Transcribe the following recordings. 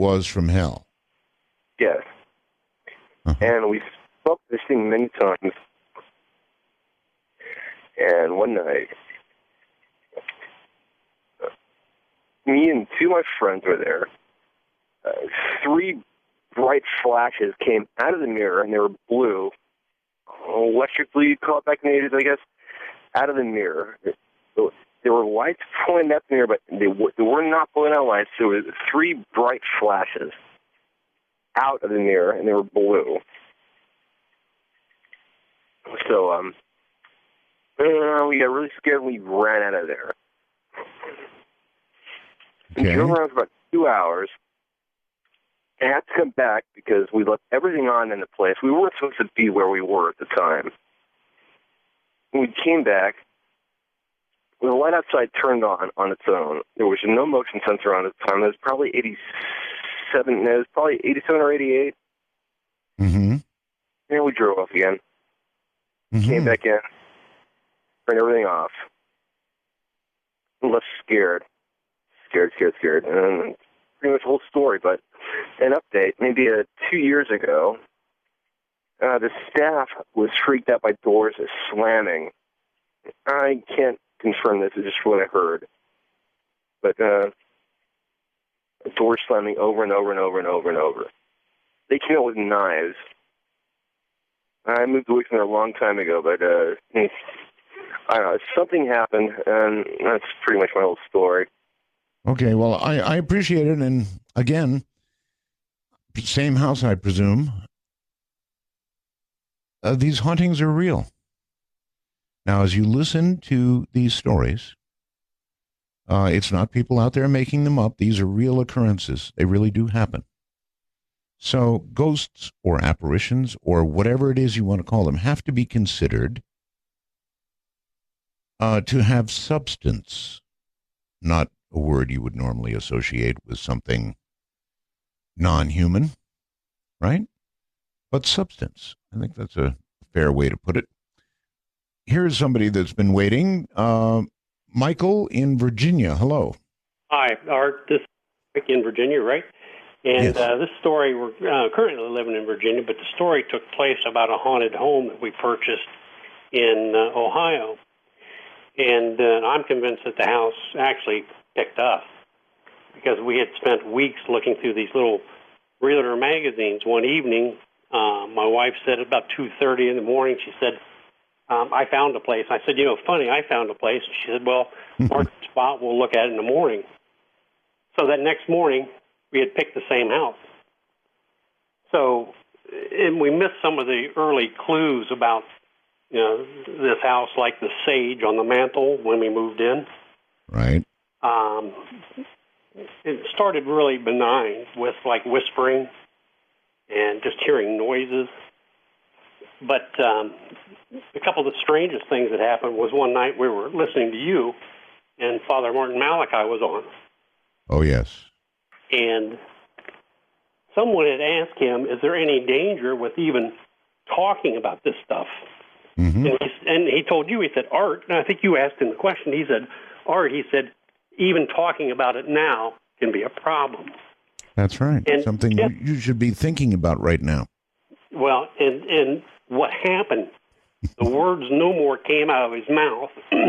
was from hell. Yes. And we spoke this thing many times. And one night, me and two of my friends were there. Three bright flashes came out of the mirror, and they were blue, electrically caught back in the 80s, I guess, out of the mirror. There were lights pointing at the mirror, but they were not pulling out lights. There were three bright flashes out of the mirror, and they were blue. So, we got really scared and we ran out of there. Okay. We drove around for about 2 hours. And had to come back because we left everything on in the place. We weren't supposed to be where we were at the time. When we came back, the light outside turned on its own. There was no motion sensor on at the time. It was probably 87. It was probably 87 or 88. Mm-hmm. And we drove off again. Mm-hmm. Came back in, turned everything off. And left scared. Scared. And pretty much the whole story, but an update, maybe 2 years ago, the staff was freaked out by doors slamming. I can't confirm this, it's just what I heard. But doors slamming over and over and over and over and over. They came out with knives. I moved away from there a long time ago, but I don't know, something happened, and that's pretty much my whole story. Okay, well, I appreciate it, and again, same house, I presume. These hauntings are real. Now, as you listen to these stories, it's not people out there making them up. These are real occurrences. They really do happen. So ghosts or apparitions or whatever it is you want to call them have to be considered to have substance, not a word you would normally associate with something non-human, right? But substance. I think that's a fair way to put it. Here's somebody that's been waiting. Michael in Virginia. Hello. Hi, Art. This is Mike in Virginia, right? And Yes. This story, we're currently living in Virginia, but the story took place about a haunted home that we purchased in Ohio. And I'm convinced that the house actually picked us because we had spent weeks looking through these little realtor magazines. One evening, my wife said about 2:30 in the morning, she said, I found a place. I said, funny, I found a place. And she said, well, mark the spot, we'll look at it in the morning. So that next morning, we had picked the same house. So, and we missed some of the early clues about, this house, like the sage on the mantle when we moved in. Right. It started really benign with like whispering and just hearing noises. But a couple of the strangest things that happened was one night we were listening to you, and Father Martin Malachi was on. Oh, yes. And someone had asked him, is there any danger with even talking about this stuff? Mm-hmm. And he told you, he said, Art, and I think you asked him the question, he said, Art, he said, even talking about it now can be a problem. That's right. And something you should be thinking about right now. Well, and what happened, the words no more came out of his mouth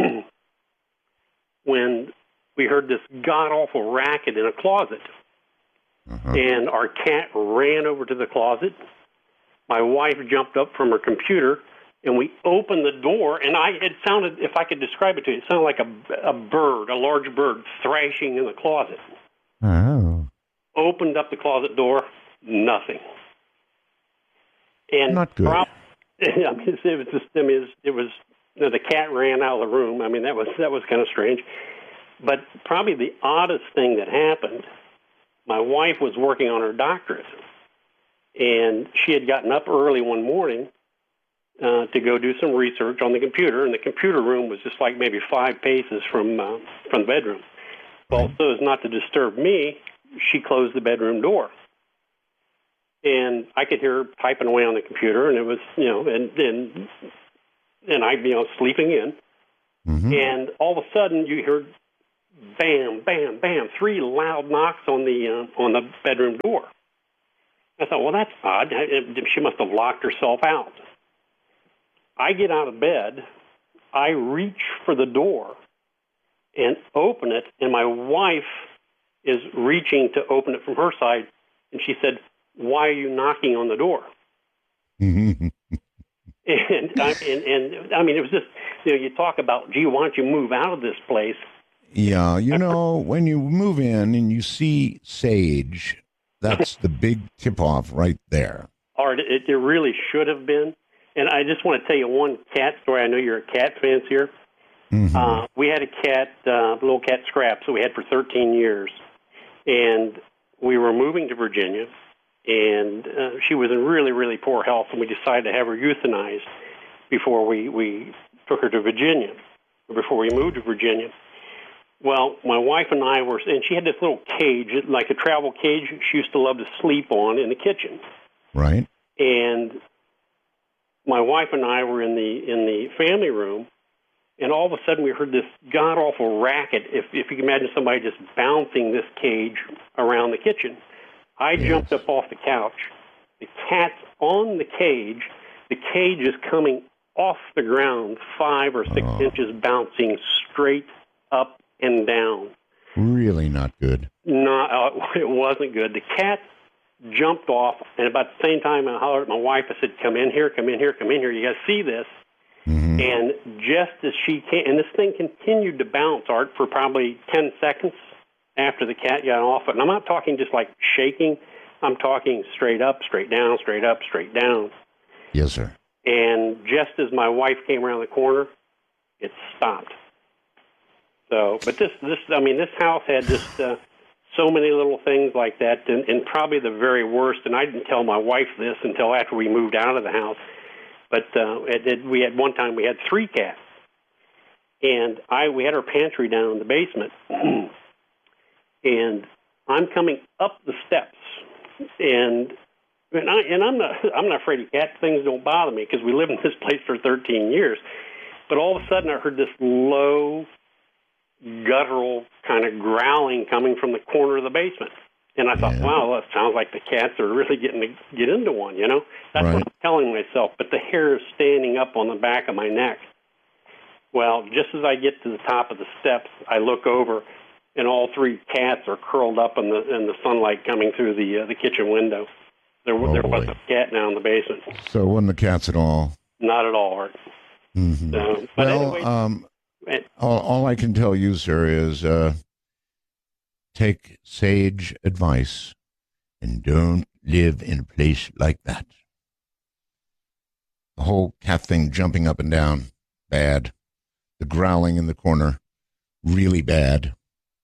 when we heard this god-awful racket in a closet. Uh-huh. And our cat ran over to the closet. My wife jumped up from her computer, and we opened the door, and it sounded, if I could describe it to you, it sounded like a bird, a large bird, thrashing in the closet. Oh. Opened up the closet door, nothing. And not good. It was the cat ran out of the room. I mean, that was kind of strange. But probably the oddest thing that happened, my wife was working on her doctorate, and she had gotten up early one morning to go do some research on the computer, and the computer room was just like maybe 5 paces from the bedroom. Well, so as not to disturb me, she closed the bedroom door. And I could hear her typing away on the computer, and it was, and I, sleeping in. Mm-hmm. And all of a sudden, you heard bam, bam, bam, 3 loud knocks on the bedroom door. I thought, well, that's odd. She must have locked herself out. I get out of bed. I reach for the door and open it, and my wife is reaching to open it from her side, and she said, "Why are you knocking on the door?" and I mean, it was just, you talk about, gee, why don't you move out of this place? Yeah, when you move in and you see sage, that's the big tip-off right there. Or it really should have been. And I just want to tell you one cat story. I know you're a cat fancier. Mm-hmm. We had a cat, little cat Scraps, that we had for 13 years. And we were moving to Virginia, and she was in really, really poor health, and we decided to have her euthanized before we took her to Virginia, or before we moved to Virginia. Well, my wife and I were, and she had this little cage, like a travel cage she used to love to sleep on in the kitchen. Right. And my wife and I were in the family room, and all of a sudden we heard this god-awful racket, if you can imagine somebody just bouncing this cage around the kitchen. I jumped up off the couch. The cat's on the cage. The cage is coming off the ground 5 or 6 inches, bouncing straight up and down. Really not good. No, it wasn't good. The cat jumped off, and about the same time I hollered at my wife. I said, "Come in here, come in here, come in here. You got to see this." Mm-hmm. And just as she came, and this thing continued to bounce, Art, for probably 10 seconds after the cat got off it. And I'm not talking just like shaking. I'm talking straight up, straight down, straight up, straight down. Yes, sir. And just as my wife came around the corner, it stopped. So, but this house had just so many little things like that, and probably the very worst. And I didn't tell my wife this until after we moved out of the house. But we had 3 cats, and we had our pantry down in the basement, and I'm coming up the steps, and I'm not afraid of cats. Things don't bother me because we lived in this place for 13 years. But all of a sudden, I heard this low, guttural kind of growling coming from the corner of the basement. And I thought, wow, that sounds like the cats are really getting to get into one, That's what I'm telling myself. But the hair is standing up on the back of my neck. Well, just as I get to the top of the steps, I look over, and all 3 cats are curled up in the sunlight coming through the kitchen window. There wasn't a cat now in the basement. So it wasn't the cats at all? Not at all, Art. Mm-hmm. So, anyway, all I can tell you, sir, is take sage advice and don't live in a place like that. The whole cat thing jumping up and down, bad. The growling in the corner, really bad.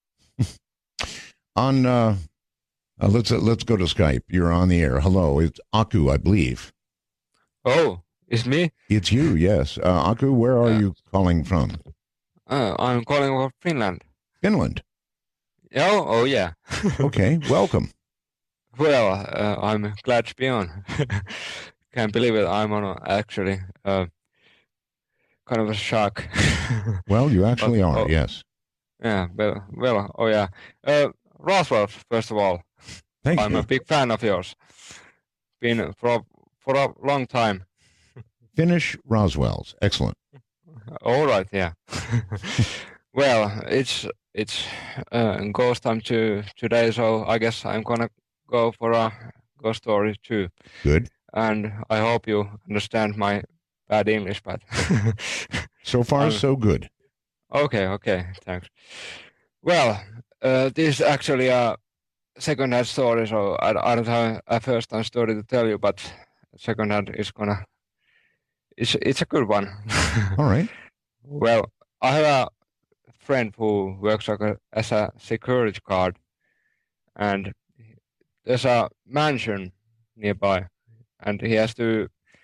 Let's go to Skype. You're on the air. Hello, it's Aku, I believe. Oh, it's me? It's you, yes. Aku, where are you calling from? I'm calling from Finland. Finland? Oh yeah. Okay, welcome. Well, I'm glad to be on. Can't believe it. I'm on actually kind of a shock. Well, you actually are, yes. Yeah, well, oh yeah. Roswell, first of all. Thank you. I'm a big fan of yours. Been for a long time. Finish Roswell's. Excellent. All right, yeah. Well, it's ghost time today, so I guess I'm gonna go for a ghost story too. Good. And I hope you understand my bad English, but so far so good. Okay, thanks. Well, this is actually a second-hand story, so I don't have a first-hand story to tell you, but second-hand is it's a good one. All right. Well, I have a friend who works as a security guard, and there's a mansion nearby, and he has to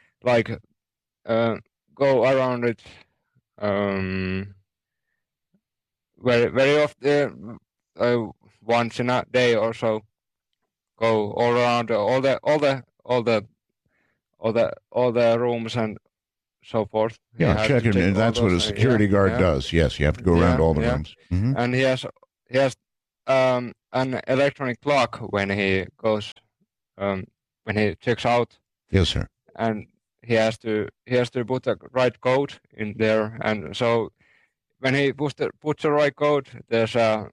go around it very often, once in a day or so, go all around all the rooms and so forth. Yeah, check it. That's what a security guard does. Yes, you have to go around all the rooms. Mm-hmm. And he has an electronic clock when he goes when he checks out. Yes, sir. And he has to put the right code in there, and so when he puts the right code, there's a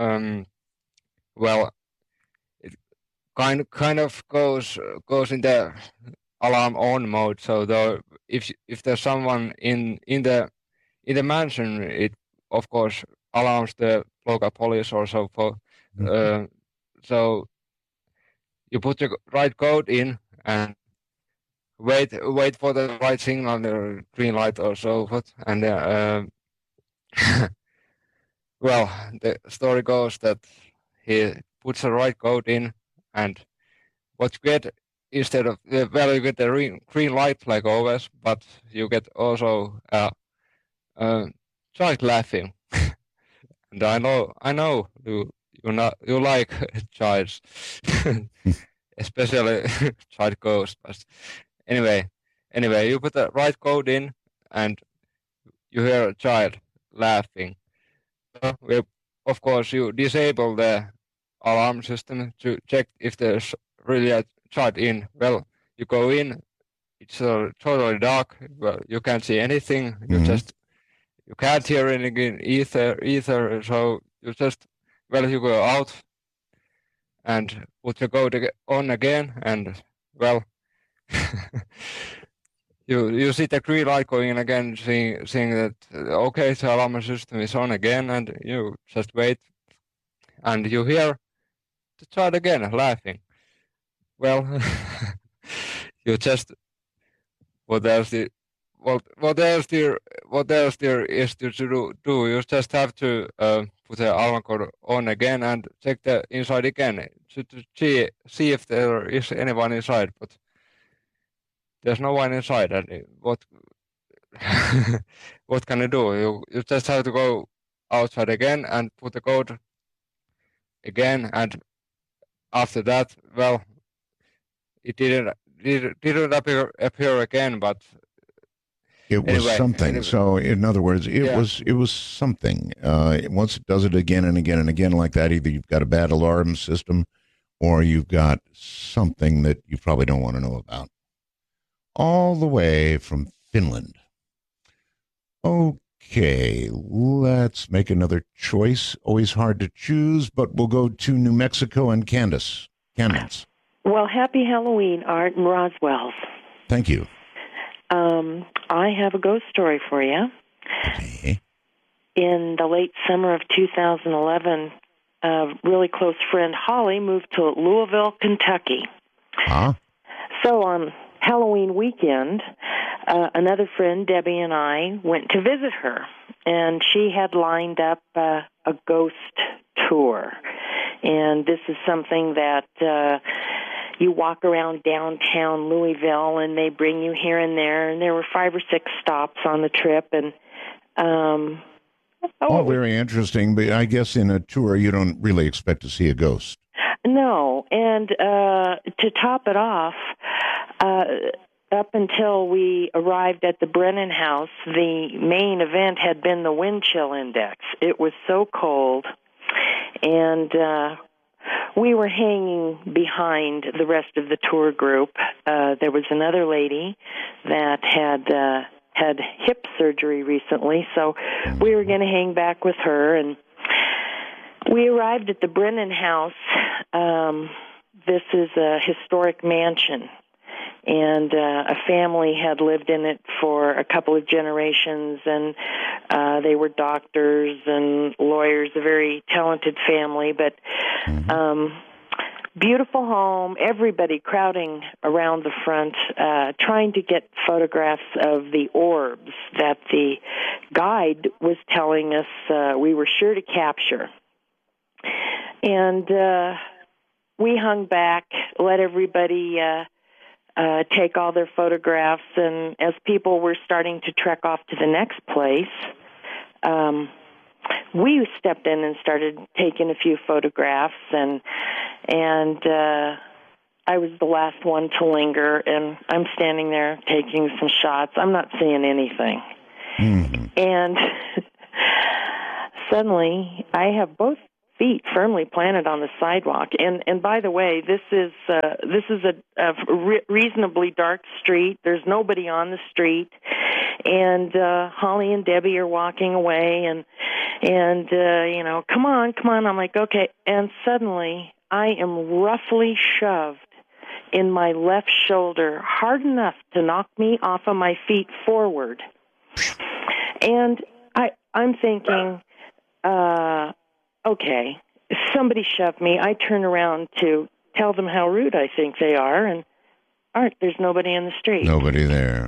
well, it kind of goes in the alarm on mode. So though if there's someone in the mansion, it of course alarms the local police or so forth. Mm-hmm. So you put the right code in and wait for the right signal, the green light or so forth, and well, the story goes that he puts the right code in, and what you get instead of you get the green light like always, but you get also child laughing. And I know you like childs, especially child ghosts. But anyway, you put the right code in, and you hear a child laughing. So of course, you disable the alarm system to check if there's really a child in. Well, you go in, it's totally dark. Well, you can't see anything. You can't hear anything either. So you you go out and put your code on again, and well, you see the green light going in again, seeing that okay, the alarm system is on again, and you just wait, and you hear the child again laughing. Well, you just what else there is to do? You just have to put the alarm code on again and check the inside again to see if there is anyone inside, but there's no one inside. And what what can you do? You just have to go outside again and put the code again, and after that, well, it didn't appear again, but it was something. So, in other words, it was something. Once it does it again and again and again like that, either you've got a bad alarm system, or you've got something that you probably don't want to know about. All the way from Finland. Okay, let's make another choice. Always hard to choose, but we'll go to New Mexico and Candace. Well, happy Halloween, Art and Roswells. Thank you. I have a ghost story for you. Okay. In the late summer of 2011, a really close friend, Holly, moved to Louisville, Kentucky. Huh? So on Halloween weekend, another friend, Debbie, and I went to visit her, and she had lined up a ghost tour. And this is something that you walk around downtown Louisville, and they bring you here and there. And there were 5 or 6 stops on the trip. And very interesting. But I guess in a tour, you don't really expect to see a ghost. No. And to top it off, up until we arrived at the Brennan House, the main event had been the wind chill index. It was so cold. And we were hanging behind the rest of the tour group. There was another lady that had hip surgery recently, so we were going to hang back with her. And we arrived at the Brennan House. This is a historic mansion, and a family had lived in it for a couple of generations, and they were doctors and lawyers, a very talented family, but beautiful home, everybody crowding around the front, trying to get photographs of the orbs that the guide was telling us we were sure to capture. And we hung back, let everybody take all their photographs, and as people were starting to trek off to the next place, we stepped in and started taking a few photographs, and I was the last one to linger, and I'm standing there taking some shots. I'm not seeing anything. Mm-hmm. And suddenly, I have both feet firmly planted on the sidewalk. And by the way, this is a reasonably dark street. There's nobody on the street, and Holly and Debbie are walking away, and come on. I'm like, okay. And suddenly, I am roughly shoved in my left shoulder, hard enough to knock me off of my feet forward. And I'm thinking, okay, somebody shoved me. I turn around to tell them how rude I think they are, and there's nobody in the street. Nobody there.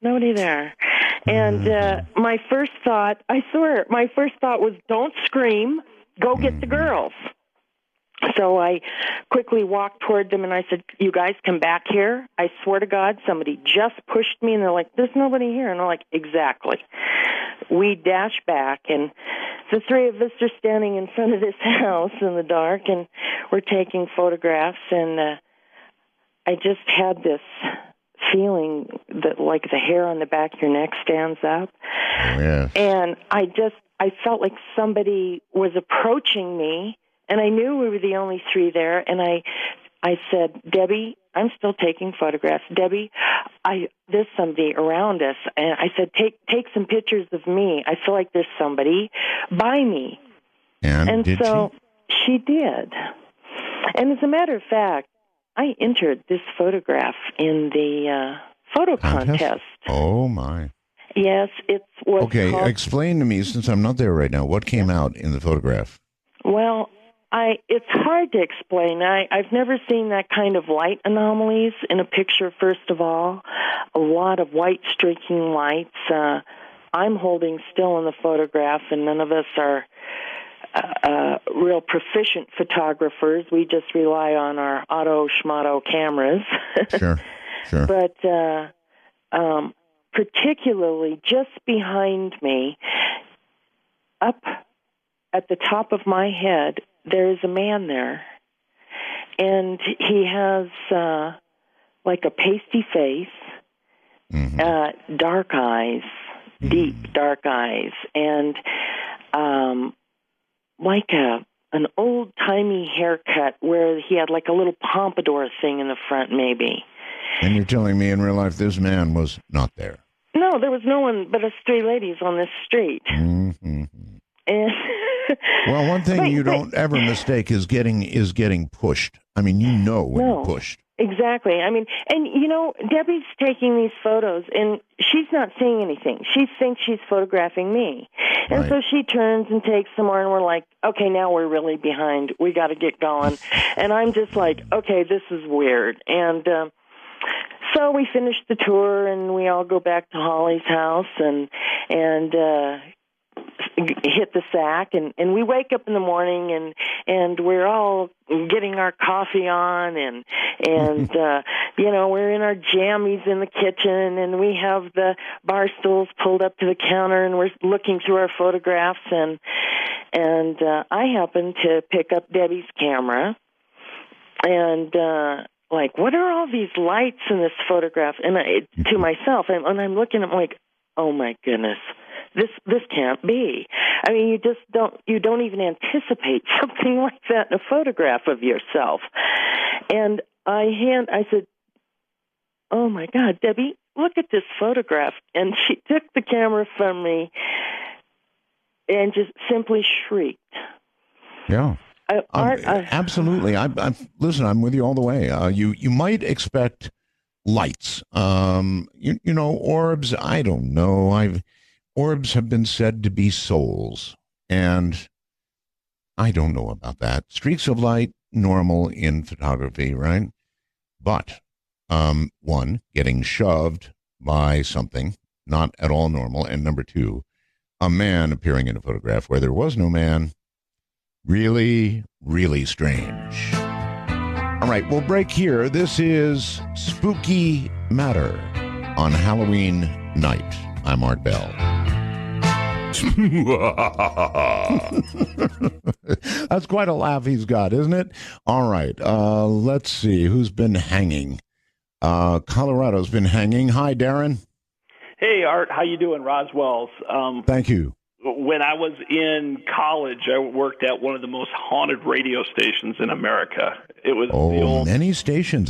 And my first thought was, don't scream, go get the girls. So I quickly walked toward them, and I said, you guys come back here. I swear to God, somebody just pushed me, and they're like, there's nobody here. And I'm like, exactly. We dash back, and the three of us are standing in front of this house in the dark, and we're taking photographs, and I just had this feeling that like the hair on the back of your neck stands up. Oh, yes. And I felt like somebody was approaching me, and I knew we were the only three there, and I said, Debbie, I'm still taking photographs. Debbie, there's somebody around us. And I said, take some pictures of me. I feel like there's somebody by me. And did so she did. And as a matter of fact, I entered this photograph in the photo contest. Oh, my. Yes, it's what's Okay, called... explain to me, since I'm not there right now, what came out in the photograph? Well, it's hard to explain. I've never seen that kind of light anomalies in a picture, first of all. A lot of white streaking lights. I'm holding still in the photograph, and none of us are real proficient photographers. We just rely on our auto-schmato cameras. Sure. But particularly just behind me, up at the top of my head, there is a man there, and he has like a pasty face, dark eyes, deep dark eyes, and like an old-timey haircut where he had like a little pompadour thing in the front, maybe. And you're telling me in real life this man was not there? No, there was no one but us three ladies on this street. Mm-hmm. And well, one thing you don't ever mistake is getting pushed. I mean, when you're pushed. Exactly. I mean, and Debbie's taking these photos, and she's not seeing anything. She thinks she's photographing me. And Right. so she turns and takes some more, and we're like, okay, now we're really behind. We got to get going. And I'm just like, okay, this is weird. And so we finish the tour, and we all go back to Holly's house, and hit the sack, and we wake up in the morning, and we're all getting our coffee on, and we're in our jammies in the kitchen, and we have the bar stools pulled up to the counter, and we're looking through our photographs, and I happen to pick up Debbie's camera, and like, what are all these lights in this photograph? And to myself, and I'm looking, I'm like, oh my goodness. This can't be. I mean, you don't even anticipate something like that in a photograph of yourself. And I said, oh my God, Debbie, look at this photograph. And she took the camera from me and just simply shrieked. Yeah. Absolutely. Listen, I'm with you all the way. You might expect lights, orbs. I don't know. Orbs have been said to be souls, and I don't know about that. Streaks of light, normal in photography, right? But, one, getting shoved by something, not at all normal. And number two, a man appearing in a photograph where there was no man, really, really strange. All right, we'll break here. This is Spooky Matter on Halloween night. I'm Art Bell. That's quite a laugh he's got, isn't it? All right. Let's see. Who's been hanging? Colorado's been hanging. Hi, Darren. Hey, Art. How you doing? Roswell's. Thank you. When I was in college, I worked at one of the most haunted radio stations in America. It was the old many stations.